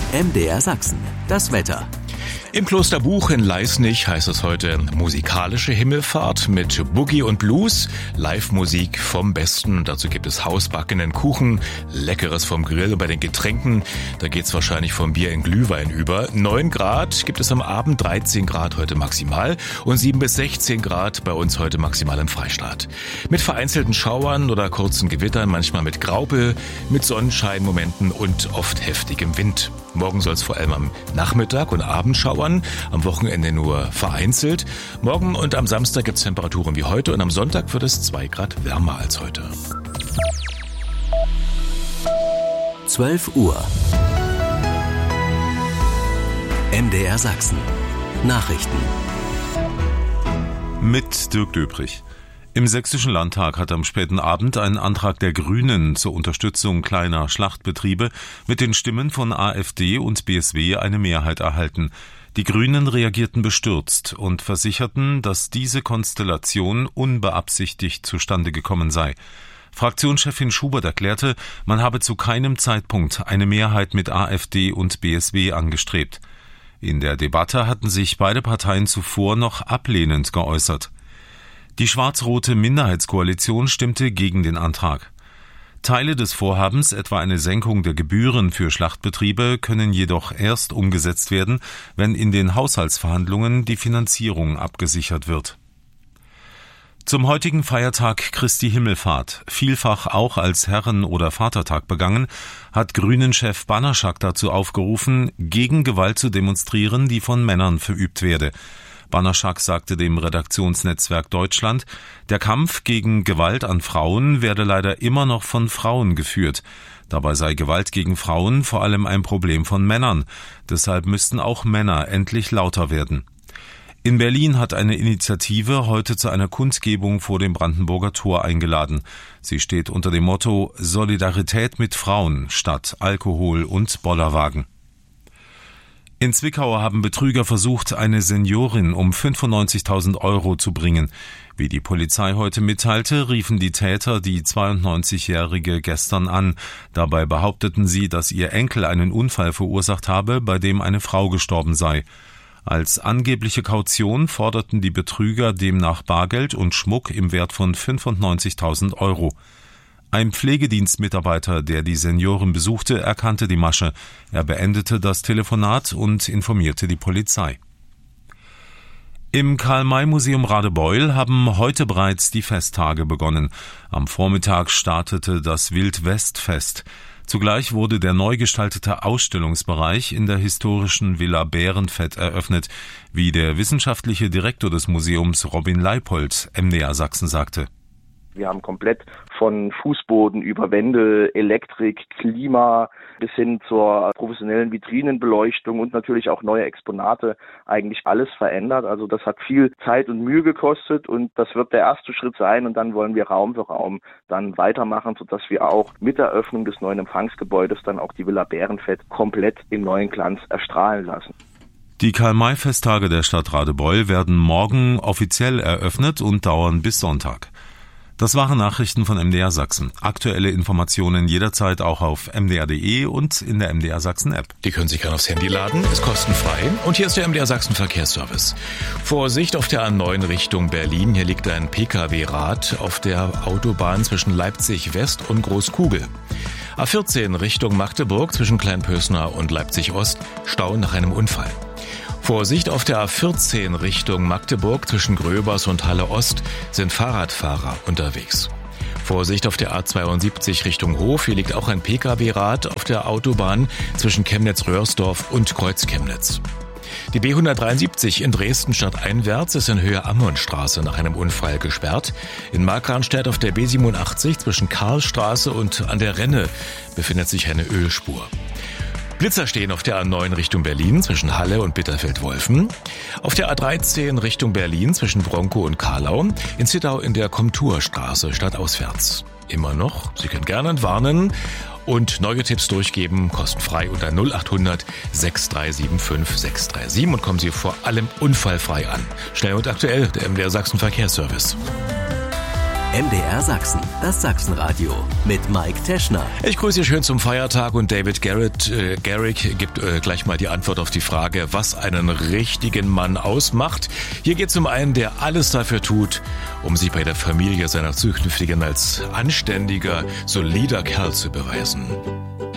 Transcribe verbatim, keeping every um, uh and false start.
M D R Sachsen, das Wetter. Im Kloster Buch in Leisnig heißt es heute musikalische Himmelfahrt mit Boogie und Blues, Live-Musik vom Besten. Dazu gibt es hausbackenen Kuchen, Leckeres vom Grill. Und bei den Getränken, da geht's wahrscheinlich vom Bier in Glühwein über. neun Grad gibt es am Abend, dreizehn Grad heute maximal und sieben bis sechzehn Grad bei uns heute maximal im Freistaat. Mit vereinzelten Schauern oder kurzen Gewittern, manchmal mit Graupel, mit Sonnenscheinmomenten und oft heftigem Wind. Morgen soll es vor allem am Nachmittag und Abend schauern, am Wochenende nur vereinzelt. Morgen und am Samstag gibt es Temperaturen wie heute und am Sonntag wird es zwei Grad wärmer als heute. zwölf Uhr. M D R Sachsen. Nachrichten. Mit Dirk Döbrich. Im Sächsischen Landtag hat am späten Abend ein Antrag der Grünen zur Unterstützung kleiner Schlachtbetriebe mit den Stimmen von AfD und B S W eine Mehrheit erhalten. Die Grünen reagierten bestürzt und versicherten, dass diese Konstellation unbeabsichtigt zustande gekommen sei. Fraktionschefin Schubert erklärte, man habe zu keinem Zeitpunkt eine Mehrheit mit AfD und B S W angestrebt. In der Debatte hatten sich beide Parteien zuvor noch ablehnend geäußert. Die schwarz-rote Minderheitskoalition stimmte gegen den Antrag. Teile des Vorhabens, etwa eine Senkung der Gebühren für Schlachtbetriebe, können jedoch erst umgesetzt werden, wenn in den Haushaltsverhandlungen die Finanzierung abgesichert wird. Zum heutigen Feiertag Christi Himmelfahrt, vielfach auch als Herren- oder Vatertag begangen, hat Grünen-Chef Banaszak dazu aufgerufen, gegen Gewalt zu demonstrieren, die von Männern verübt werde. Banaszak sagte dem Redaktionsnetzwerk Deutschland, der Kampf gegen Gewalt an Frauen werde leider immer noch von Frauen geführt. Dabei sei Gewalt gegen Frauen vor allem ein Problem von Männern. Deshalb müssten auch Männer endlich lauter werden. In Berlin hat eine Initiative heute zu einer Kundgebung vor dem Brandenburger Tor eingeladen. Sie steht unter dem Motto Solidarität mit Frauen statt Alkohol und Bollerwagen. In Zwickau haben Betrüger versucht, eine Seniorin um fünfundneunzigtausend Euro zu bringen. Wie die Polizei heute mitteilte, riefen die Täter die zweiundneunzigjährige gestern an. Dabei behaupteten sie, dass ihr Enkel einen Unfall verursacht habe, bei dem eine Frau gestorben sei. Als angebliche Kaution forderten die Betrüger demnach Bargeld und Schmuck im Wert von fünfundneunzigtausend Euro. Ein Pflegedienstmitarbeiter, der die Seniorin besuchte, erkannte die Masche. Er beendete das Telefonat und informierte die Polizei. Im Karl-May-Museum Radebeul haben heute bereits die Festtage begonnen. Am Vormittag startete das Wild-West-Fest. Zugleich wurde der neu gestaltete Ausstellungsbereich in der historischen Villa Bärenfeld eröffnet, wie der wissenschaftliche Direktor des Museums Robin Leipold M D R Sachsen sagte. Wir haben komplett von Fußboden über Wände, Elektrik, Klima bis hin zur professionellen Vitrinenbeleuchtung und natürlich auch neue Exponate eigentlich alles verändert. Also das hat viel Zeit und Mühe gekostet und das wird der erste Schritt sein und dann wollen wir Raum für Raum dann weitermachen, sodass wir auch mit der Öffnung des neuen Empfangsgebäudes dann auch die Villa Bärenfeld komplett im neuen Glanz erstrahlen lassen. Die Karl-May-Festtage der Stadt Radebeul werden morgen offiziell eröffnet und dauern bis Sonntag. Das waren Nachrichten von M D R Sachsen. Aktuelle Informationen jederzeit auch auf m d r punkt d e und in der M D R Sachsen App. Die können sich gerne aufs Handy laden, ist kostenfrei. Und hier ist der M D R Sachsen Verkehrsservice. Vorsicht auf der A neun Richtung Berlin. Hier liegt ein P K W-Rad auf der Autobahn zwischen Leipzig West und Großkugel. A vierzehn Richtung Magdeburg zwischen Kleinpösner und Leipzig Ost. Stau nach einem Unfall. Vorsicht auf der A vierzehn Richtung Magdeburg zwischen Gröbers und Halle Ost sind Fahrradfahrer unterwegs. Vorsicht auf der A zweiundsiebzig Richtung Hof, hier liegt auch ein P K W-Rad auf der Autobahn zwischen Chemnitz-Röhrsdorf und Kreuz-Chemnitz. Die B hundertdreiundsiebzig in Dresden stadteinwärts ist in Höhe Ammonstraße nach einem Unfall gesperrt. In Markranstädt auf der B siebenundachtzig zwischen Karlstraße und an der Renne befindet sich eine Ölspur. Blitzer stehen auf der A neun Richtung Berlin zwischen Halle und Bitterfeld-Wolfen. Auf der A dreizehn Richtung Berlin zwischen Bronkow und Karlau. In Zittau in der Komturstraße stadtauswärts. Immer noch, Sie können gerne warnen und neue Tipps durchgeben, kostenfrei unter null achthundert sechs drei sieben fünf sechs drei sieben und kommen Sie vor allem unfallfrei an. Schnell und aktuell, der M D R Sachsen Verkehrsservice. M D R Sachsen, das Sachsenradio mit Mike Teschner. Ich grüße Sie schön zum Feiertag und David Garrett, äh, Garrick gibt äh, gleich mal die Antwort auf die Frage, was einen richtigen Mann ausmacht. Hier geht es um einen, der alles dafür tut, um sich bei der Familie seiner Zukünftigen als anständiger, solider Kerl zu beweisen.